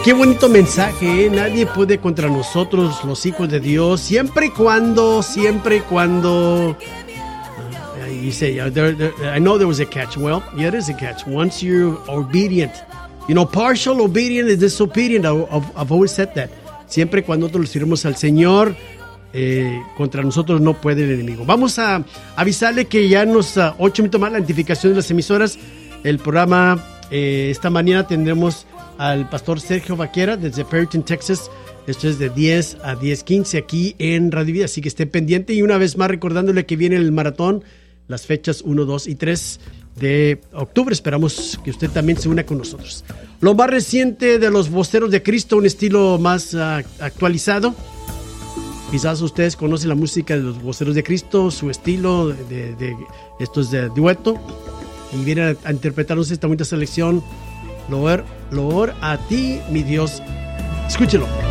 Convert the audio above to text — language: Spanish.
Qué bonito mensaje, ¿eh? Nadie puede contra nosotros, los hijos de Dios, siempre y cuando. You say, I know there was a catch. Well, yeah, there is a catch. Once you're obedient, partial obedience is disobedient. I've always said that. Siempre y cuando nosotros le sirvemos al Señor, contra nosotros no puede el enemigo. Vamos a avisarle que ya nos 8 minutos más la identificación de las emisoras. El programa, esta mañana tendremos al pastor Sergio Vaquera desde Perryton, Texas. Esto es de 10 a 10:15 aquí en Radio Vida, así que esté pendiente. Y una vez más recordándole que viene el maratón, las fechas 1, 2 y 3 de octubre. Esperamos que usted también se una con nosotros. Lo más reciente de los Voceros de Cristo, un estilo más actualizado. Quizás ustedes conocen la música de los Voceros de Cristo, su estilo de estos de dueto. Y vienen a interpretarnos esta bonita selección. Loor a ti, mi Dios. Escúchelo.